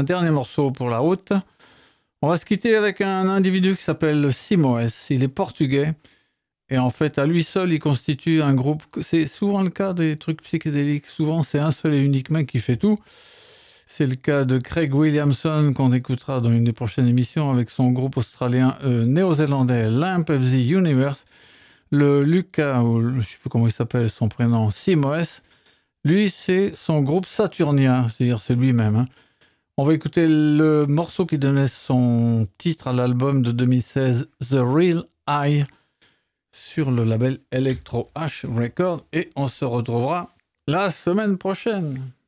dernier morceau pour la route. On va se quitter avec un individu qui s'appelle Simoes. Il est portugais. Et en fait, à lui seul, il constitue un groupe. C'est souvent le cas des trucs psychédéliques. Souvent, c'est un seul et unique mec qui fait tout. C'est le cas de Craig Williamson, qu'on écoutera dans une des prochaines émissions avec son groupe australien néo-zélandais Lamp of the Universe. Le Lucas, ou je ne sais plus comment il s'appelle, son prénom, Simoes, lui, c'est son groupe Saturnia, c'est-à-dire c'est lui-même. Hein. On va écouter le morceau qui donnait son titre à l'album de 2016, The Real Eye, sur le label Electro H Record, et on se retrouvera la semaine prochaine.